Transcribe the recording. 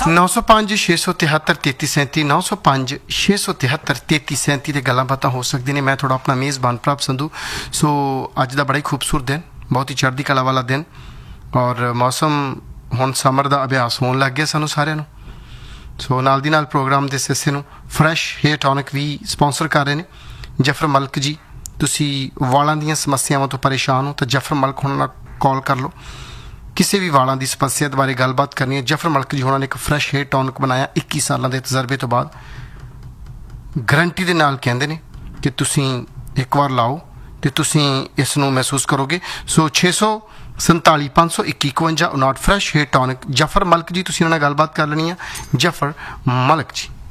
905 673 3337 905 673 3337 ਤੇ ਗੱਲਾਂ ਬਾਤਾਂ ਹੋ ਸਕਦੀਆਂ ਨੇ। ਮੈਂ ਥੋੜਾ ਆਪਣਾ ਮੇਜ਼ਬਾਨ ਪ੍ਰਭ ਸੰਧੂ। ਸੋ ਅੱਜ ਦਾ ਬੜਾ ਹੀ ਖੂਬਸੂਰਤ ਦਿਨ, ਬਹੁਤ ਹੀ ਚੜ੍ਹਦੀ ਕਲਾ ਵਾਲਾ ਦਿਨ, ਔਰ ਮੌਸਮ ਹੁਣ ਸਮਰ ਦਾ ਅਭਿਆਸ ਹੋਣ ਲੱਗ ਗਿਆ ਸਾਨੂੰ ਸਾਰਿਆਂ ਨੂੰ। ਸੋ ਨਾਲ ਦੀ ਨਾਲ ਪ੍ਰੋਗਰਾਮ ਦੇ ਹਿੱਸੇ ਨੂੰ ਫਰੈਸ਼ ਹੇਅਰ ਟੌਨਿਕ ਵੀ ਸਪਾਂਸਰ ਕਰ ਰਹੇ ਨੇ ਜਫਰ ਮਲਕ ਜੀ। ਤੁਸੀਂ ਵਾਲਾਂ ਦੀਆਂ ਸਮੱਸਿਆਵਾਂ ਤੋਂ ਪਰੇਸ਼ਾਨ ਹੋ ਤਾਂ ਜਫਰ ਮਲਕ ਹੁਣਾਂ ਨਾਲ ਕਾਲ ਕਰ ਲਓ। ਕਿਸੇ ਵੀ ਵਾਲਾਂ ਦੀ ਸਮੱਸਿਆ ਦੇ ਬਾਰੇ ਗੱਲਬਾਤ ਕਰਨੀ ਹੈ, ਜਫਰ ਮਲਕ ਜੀ ਹੋਣਾ ਨੇ ਇੱਕ ਫਰੈਸ਼ ਹੇਅਰ ਟੌਨਿਕ ਬਣਾਇਆ 21 ਸਾਲਾਂ ਦੇ ਤਜਰਬੇ ਤੋਂ ਬਾਅਦ। ਗਰੰਟੀ ਦੇ ਨਾਲ ਕਹਿੰਦੇ ਨੇ ਕਿ ਤੁਸੀਂ ਇੱਕ ਵਾਰ ਲਾਓ ਤੇ ਤੁਸੀਂ ਇਸ ਨੂੰ ਮਹਿਸੂਸ ਕਰੋਗੇ। ਸੋ 647 521 51 59 ਫਰੈਸ਼ ਹੇਅਰ ਟੌਨਿਕ ਜਫਰ ਮਲਕ ਜੀ। ਤੁਸੀਂ ਉਹਨਾਂ ਨਾਲ ਗੱਲਬਾਤ ਕਰ ਲੈਣੀ ਹੈ, ਜਫਰ ਮਲਕ ਜੀ।